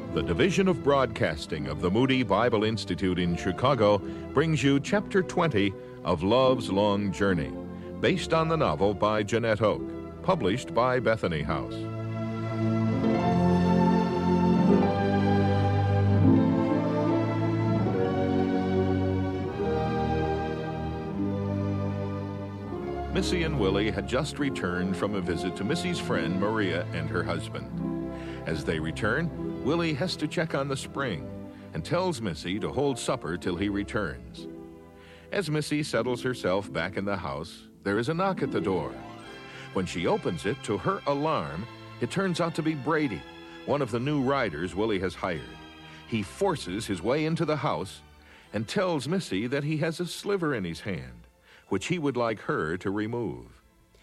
The Division of Broadcasting of the Moody Bible Institute in Chicago brings you Chapter 20 of Love's Long Journey, based on the novel by Jeanette Oke, published by Bethany House. Missy and Willie had just returned from a visit to Missy's friend Maria and her husband. As they return, Willie has to check on the spring and tells Missy to hold supper till he returns. As Missy settles herself back in the house, there is a knock at the door. When she opens it, to her alarm, it turns out to be Brady, one of the new riders Willie has hired. He forces his way into the house and tells Missy that he has a sliver in his hand, which he would like her to remove.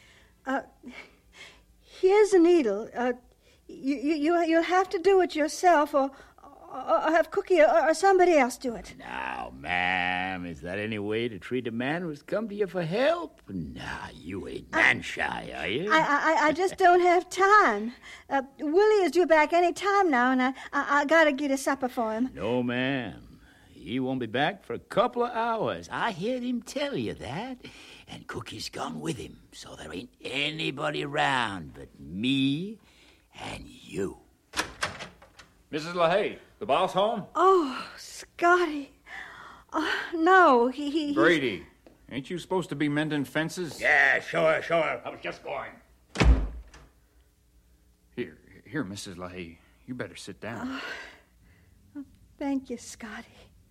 Here's a needle. You'll have to do it yourself, or have Cookie or somebody else do it. Now, ma'am, is that any way to treat a man who's come to you for help? Nah, you ain't man-shy, are you? I just don't have time. Willie is due back any time now, and I gotta get a supper for him. No, ma'am. He won't be back for a couple of hours. I heard him tell you that. And Cookie's gone with him, so there ain't anybody around but me and you. Mrs. LaHaye, the boss home? Oh, Scotty. No, he... Brady, ain't you supposed to be mending fences? Yeah, sure. I was just going. Here, Mrs. LaHaye, you better sit down. Thank you, Scotty.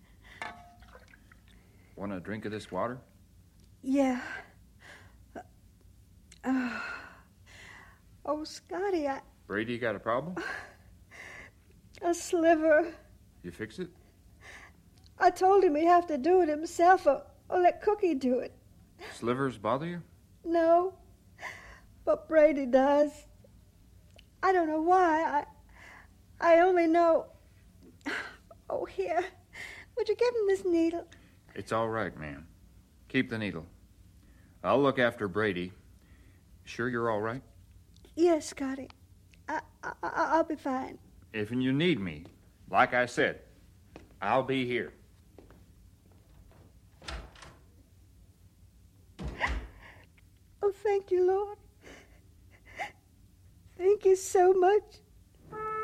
Want a drink of this water? Yeah. Oh, Scotty, Brady, you got a problem? A sliver. You fix it? I told him he'd have to do it himself, or let Cookie do it. Slivers bother you? No, but Brady does. I don't know why. I only know... Oh, here. Would you give him this needle? It's all right, ma'am. Keep the needle. I'll look after Brady. Sure you're all right? Yes, Scotty. I'll be fine. If you need me, like I said, I'll be here. Oh, thank you, Lord. Thank you so much.